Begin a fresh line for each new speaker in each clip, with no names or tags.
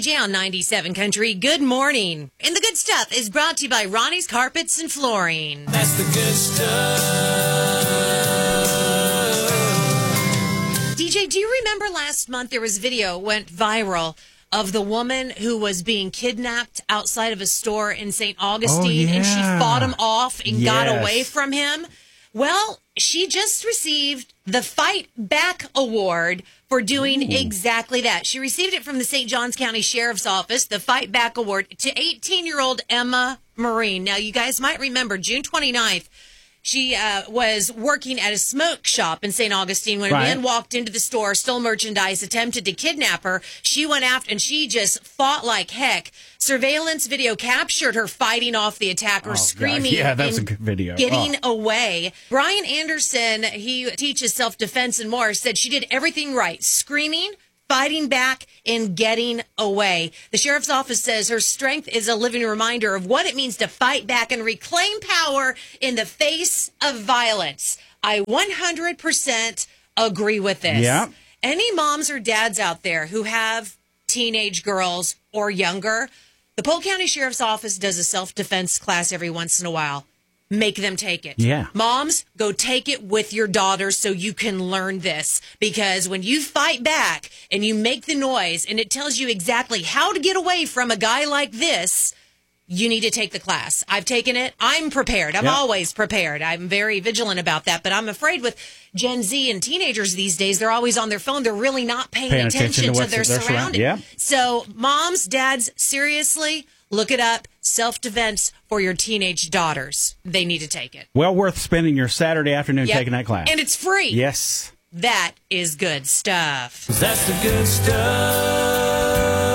DJ on 97 Country. Good morning. And the good stuff is brought to you by Ronnie's Carpets and Flooring.
That's the good stuff.
DJ, do you remember last month there was a video went viral of the woman who was being kidnapped outside of a store in St. Augustine, and she fought him off and got away from him? Well, she just received the Fight Back Award for doing exactly that. She received it from the St. Johns County Sheriff's Office, the Fight Back Award, to 18-year-old Emma Marine. Now, you guys might remember June 29th, she was working at a smoke shop in St. Augustine when a man walked into the store, stole merchandise, attempted to kidnap her. She went after, and she just fought like heck. Surveillance video captured her fighting off the attacker, screaming.
Yeah, that's a good video.
Getting away. Brian Anderson, he teaches self-defense and more, said she did everything right. Screaming, fighting back, and getting away. The sheriff's office says her strength is a living reminder of what it means to fight back and reclaim power in the face of violence. I 100% agree with this.
Yeah.
Any moms or dads out there who have teenage girls or younger, the Polk County Sheriff's Office does a self-defense class every once in a while. Make them take it.
Yeah.
Moms, go take it with your daughters so you can learn this. Because when you fight back and you make the noise and it tells you exactly how to get away from a guy like this, you need to take the class. I've taken it. I'm prepared. I'm always prepared. I'm very vigilant about that. But I'm afraid with Gen Z and teenagers these days, they're always on their phone. They're really not paying attention to their surroundings.
Yeah.
So moms, dads, seriously, look it up. Self-defense for your teenage daughters. They need to take it.
Well worth spending your Saturday afternoon taking that class.
And it's free.
Yes.
That is good stuff.
That's the good stuff.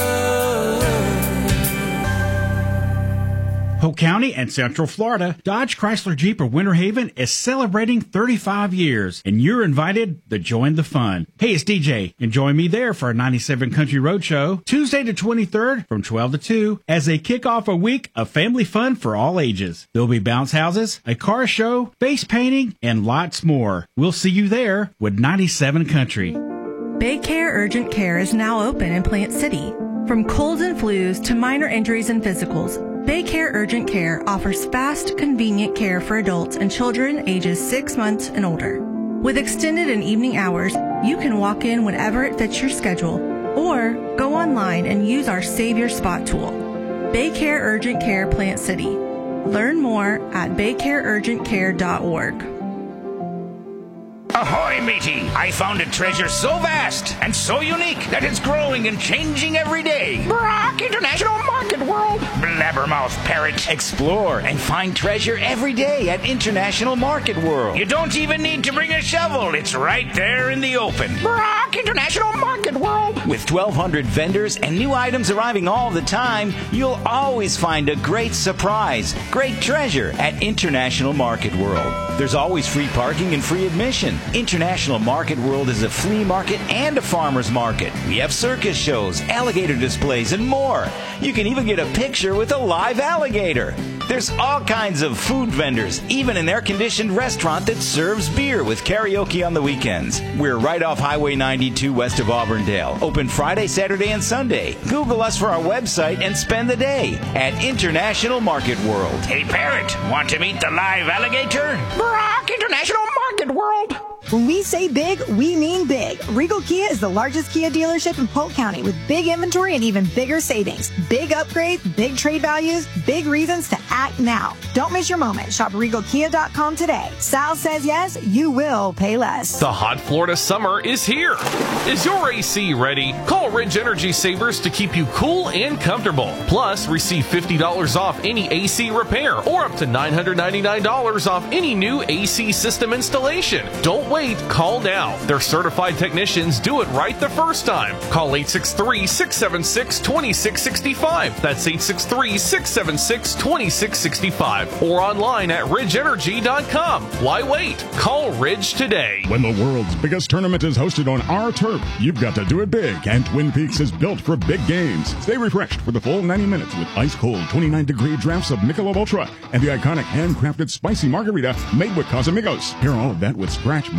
Polk County and Central Florida, Dodge Chrysler Jeep of Winter Haven is celebrating 35 years, and you're invited to join the fun. Hey, it's DJ, and join me there for our 97 Country Roadshow, Tuesday the 23rd from 12 to 2, as they kick off a week of family fun for all ages. There'll be bounce houses, a car show, face painting, and lots more. We'll see you there with 97 Country.
Baycare Urgent Care is now open in Plant City. From colds and flus to minor injuries and physicals, Baycare Urgent Care offers fast, convenient care for adults and children ages 6 months and older. With extended and evening hours, you can walk in whenever it fits your schedule or go online and use our Save Your Spot tool. Baycare Urgent Care Plant City. Learn more at baycareurgentcare.org.
Ahoy, matey! I found a treasure so vast and so unique that it's growing and changing every day. Brock International Market World! Blabbermouth parrot. Explore and find treasure every day at International Market World. You don't even need to bring a shovel. It's right there in the open. Brock International Market World! With 1,200 vendors and new items arriving all the time, you'll always find a great surprise, great treasure at International Market World. There's always free parking and free admission. International Market World is a flea market and a farmer's market. We have circus shows, alligator displays, and more. You can even get a picture with a live alligator. There's all kinds of food vendors, even an air-conditioned restaurant that serves beer with karaoke on the weekends. We're right off Highway 92 west of Auburndale. Open Friday, Saturday, and Sunday. Google us for our website and spend the day at International Market World. Hey, Parrot, want to meet the live alligator? Brock International Market World!
When we say big, we mean big. Regal Kia is the largest Kia dealership in Polk County with big inventory and even bigger savings. Big upgrades, big trade values, big reasons to act now. Don't miss your moment. Shop RegalKia.com today. Sal says yes, you will pay less.
The hot Florida summer is here. Is your AC ready? Call Ridge Energy Savers to keep you cool and comfortable. Plus, receive $50 off any AC repair or up to $999 off any new AC system installation. Don't wait. Call now. Their certified technicians do it right the first time. Call 863-676-2665. That's 863-676-2665. Or online at ridgeenergy.com. Why wait? Call Ridge today.
When the world's biggest tournament is hosted on our turf, you've got to do it big. And Twin Peaks is built for big games. Stay refreshed for the full 90 minutes with ice-cold 29-degree drafts of Michelob Ultra and the iconic handcrafted spicy margarita made with Casamigos. Pair all of that with scratch made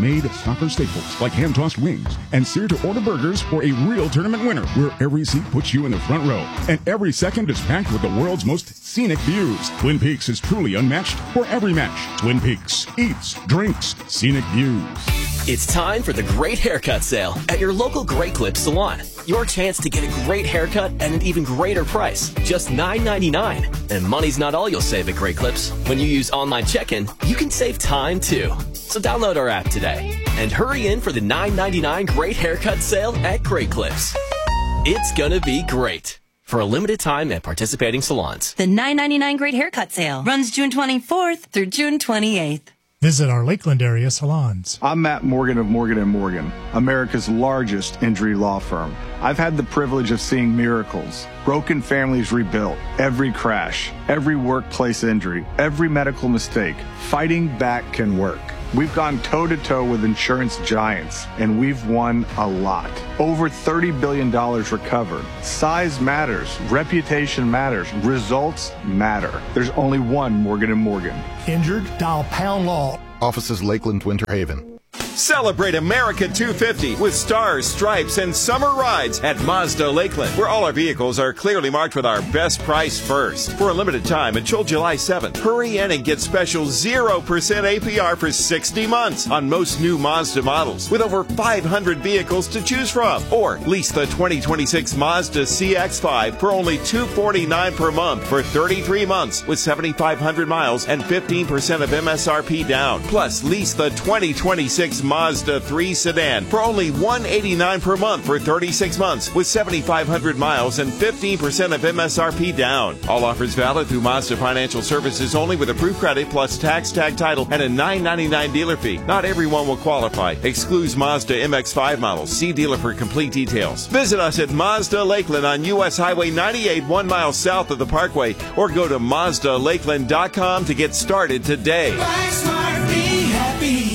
made soccer staples like hand-tossed wings and sear-to-order burgers for a real tournament winner, where every seat puts you in the front row and every second is packed with the world's most scenic views. Twin Peaks is truly unmatched for every match. Twin Peaks eats, drinks, scenic views.
It's time for the Great Haircut Sale at your local Great Clips salon. Your chance to get a great haircut at an even greater price, just $9.99. And money's not all you'll save at Great Clips. When you use online check-in, you can save time too. So download our app today and hurry in for the $9.99 Great Haircut Sale at Great Clips. It's gonna be great. For a limited time at participating salons.
The $9.99 Great Haircut Sale runs June 24th through June 28th.
Visit our Lakeland area salons.
I'm Matt Morgan of Morgan & Morgan, America's largest injury law firm. I've had the privilege of seeing miracles, broken families rebuilt, every crash, every workplace injury, every medical mistake. Fighting back can work. We've gone toe-to-toe with insurance giants, and we've won a lot. Over $30 billion recovered. Size matters. Reputation matters. Results matter. There's only one Morgan & Morgan.
Injured? Dial Pound Law.
Offices Lakeland, Winter Haven.
Celebrate America 250 with stars, stripes, and summer rides at Mazda Lakeland, where all our vehicles are clearly marked with our best price first. For a limited time until July 7th, hurry in and get special 0% APR for 60 months on most new Mazda models, with over 500 vehicles to choose from. Or lease the 2026 Mazda CX-5 for only $249 per month for 33 months with 7,500 miles and 15% of MSRP down. Plus, lease the 2026 Mazda 3 sedan for only $189 per month for 36 months with 7,500 miles and 15% of MSRP down. All offers valid through Mazda Financial Services only with approved credit plus tax, tag title, and a $9.99 dealer fee. Not everyone will qualify. Excludes Mazda MX-5 models. See dealer for complete details. Visit us at Mazda Lakeland on U.S. Highway 98, 1 mile south of the Parkway, or go to MazdaLakeland.com to get started today.
Buy smart, be happy.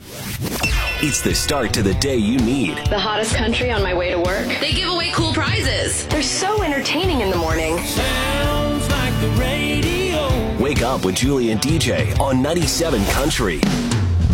It's the start to the day you need.
The hottest country on my way to work.
They give away cool prizes.
They're so entertaining in the morning.
Sounds like the radio.
Wake up with Julie and DJ on 97 Country.